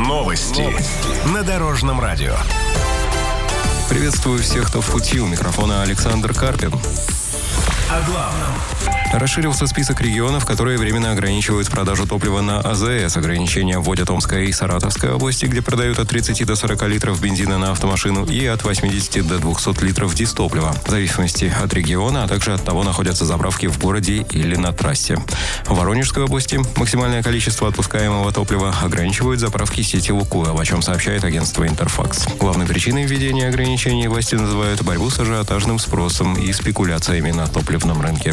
Новости на Дорожном радио. Приветствую всех, кто в пути. У микрофона Александр Карпин. О главном. Расширился список регионов, которые временно ограничивают продажу топлива на АЗС. Ограничения вводят Омская и Саратовская области, где продают от 30 до 40 литров бензина на автомашину и от 80 до 200 литров дистоплива. В зависимости от региона, а также от того, находятся заправки в городе или на трассе. В Воронежской области максимальное количество отпускаемого топлива ограничивают заправки сети «Лукойл», о чем сообщает агентство «Интерфакс». Главной причиной введения ограничений власти называют борьбу с ажиотажным спросом и спекуляциями на топливном рынке.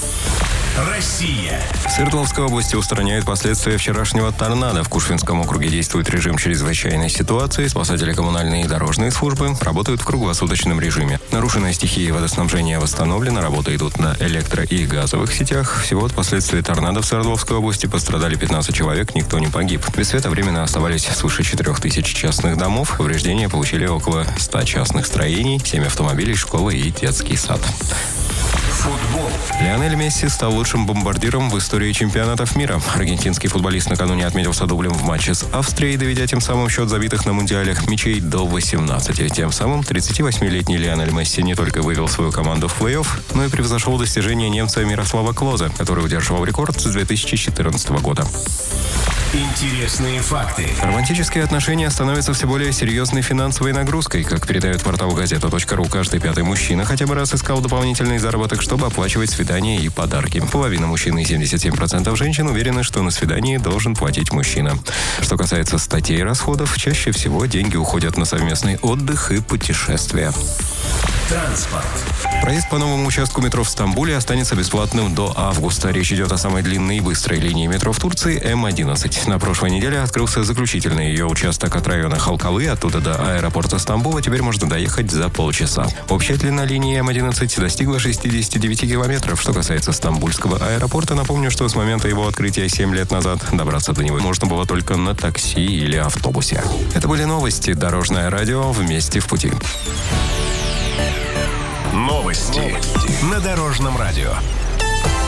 Россия. В Свердловской области устраняют последствия вчерашнего торнадо. В Кушвинском округе действует режим чрезвычайной ситуации. Спасатели коммунальные и дорожные службы работают в круглосуточном режиме. Нарушенная стихия водоснабжения восстановлена. Работы идут на электро- и газовых сетях. Всего от последствий торнадо в Свердловской области пострадали 15 человек, никто не погиб. Без света временно оставались свыше 4000 частных домов. Повреждения получили около 100 частных строений, 7 автомобилей, школы и детский сад. Футбол. Лионель Месси стал лучшим бомбардиром в истории чемпионатов мира. Аргентинский футболист накануне отметился дублем в матче с Австрией, доведя тем самым счет забитых на мундиалях мячей до 18. Тем самым 38-летний Лионель Месси не только вывел свою команду в плей-офф, но и превзошел достижения немца Мирослава Клоза, который удерживал рекорд с 2014 года. Интересные факты. Романтические отношения становятся все более серьезной финансовой нагрузкой. Как передает портал газета.ру, каждый пятый мужчина хотя бы раз искал дополнительный заработок, чтобы оплачивать свидания и подарки. Половина мужчин и 77% женщин уверены, что на свидании должен платить мужчина. Что касается статей расходов, чаще всего деньги уходят на совместный отдых и путешествия. Транспорт. Проезд по новому участку метро в Стамбуле останется бесплатным до августа. Речь идет о самой длинной и быстрой линии метро в Турции М11. На прошлой неделе открылся заключительный ее участок от района Халкалы, оттуда до аэропорта Стамбула. Теперь можно доехать за полчаса. Общая длина линии М11 достигла 69 километров. Что касается стамбульского аэропорта, напомню, что с момента его открытия 7 лет назад добраться до него можно было только на такси или автобусе. Это были новости. Дорожное радио. Вместе в пути. Новости на Дорожном радио.